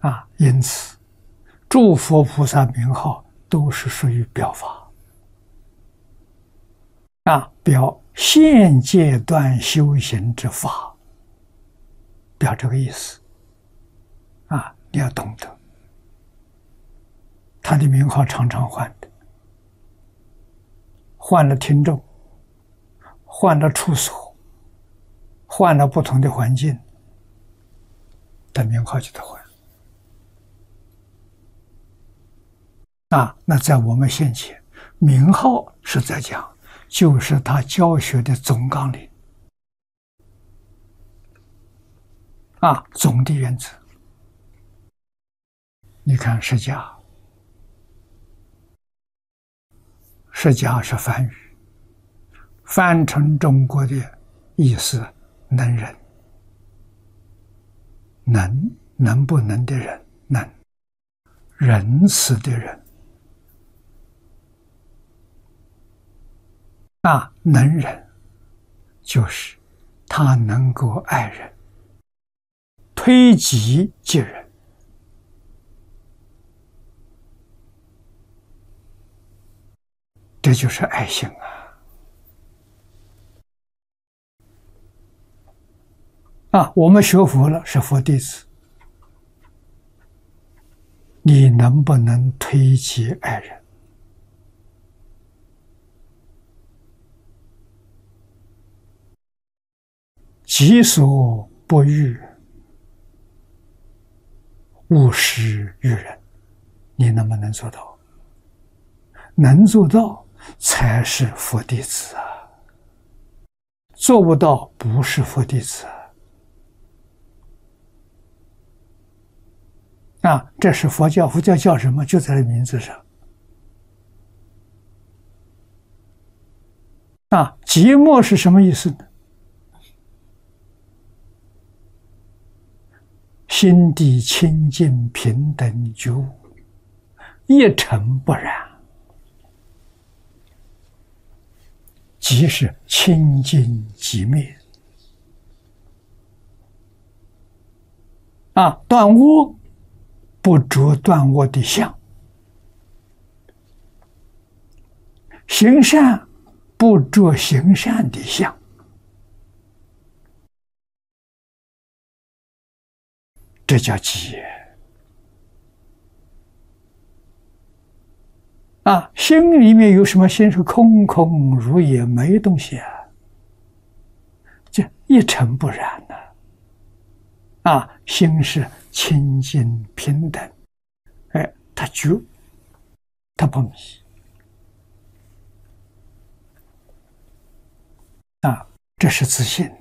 因此诸佛菩萨名号都是属于表法表现阶段修行之法，表这个意思你要懂得，他的名号常常换的，换了听众，换了处所，换了不同的环境，的名号就得换那在我们现前，名号是在讲，就是他教学的总纲领总的原则。你看释迦，释迦是梵语，翻成中国的意思，能人，能不能的人，能仁慈的人能人就是他能够爱人，推己及人这就是爱心我们学佛了，是佛弟子，你能不能推己爱人？己所不欲，勿施于人，你能不能做到？能做到才是佛弟子做不到不是佛弟子这是佛教，佛教叫什么？就在这名字上寂寞是什么意思呢？心地清净平等觉悟，一尘不染，即是清净寂灭断恶不着断恶的相，行善不着行善的相，这叫寂心里面有什么？心是空空如也，没东西就一尘不染心是清净平等，他觉，他不迷这是自信。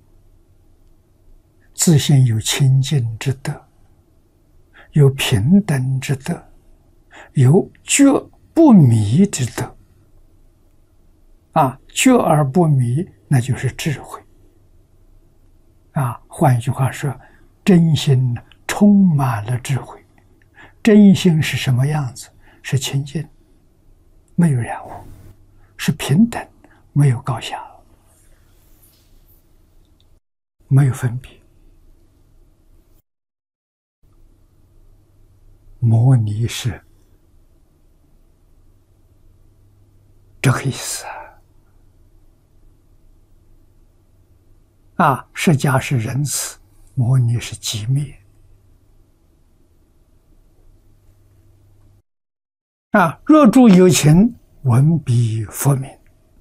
自信有清净之德，有平等之德，有觉不迷之德觉而不迷，那就是智慧换一句话说，真心充满了智慧。真心是什么样子？是清净，没有染污，是平等，没有高下，没有分别。摩尼是这个意思释迦是仁慈，摩尼是寂灭若诸有情闻彼佛名，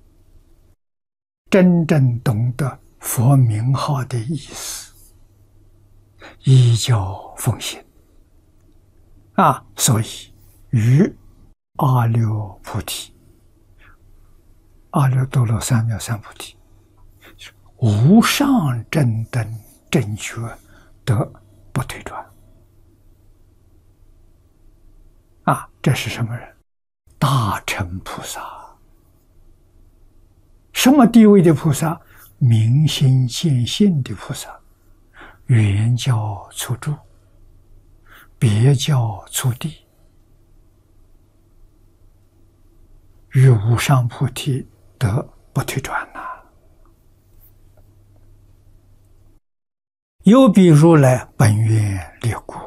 真正懂得佛名号的意思，依教奉行所以于阿耨菩提，阿耨多罗三藐三菩提，无上正等正觉得不退转这是什么人？大乘菩萨。什么地位的菩萨？明心见性的菩萨，圆教初住，别教初地，于无上菩提得不退转有比如来本愿力